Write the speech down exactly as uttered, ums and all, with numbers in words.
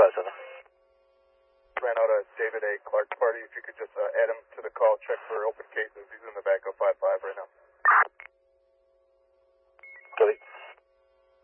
five seven. Ran out a David A. Clark party. If you could just uh, add him to the call, check for open cases. He's in the back of five five right now.